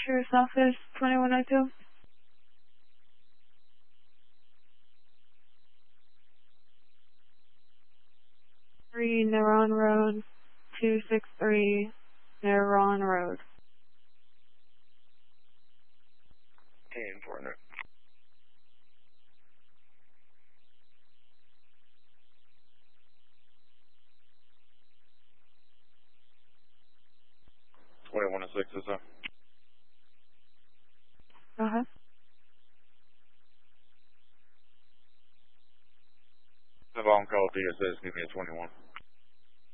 True Southwest 2102. 3 Neuron Road, 263 Neuron Road. 10-400. One and 6 is up. Uh-huh. Have on call DSS, give me a 21.